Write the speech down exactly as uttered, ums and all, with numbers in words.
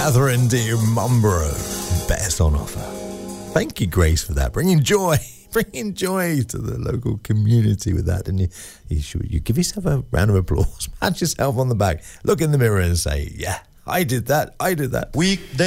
Catherine D. Mumborough, best on offer. Thank you, Grace, for that. Bringing joy, bringing joy to the local community with that, didn't you? You should you give yourself a round of applause, pat yourself on the back, look in the mirror and say, yeah, I did that, I did that. Weekday.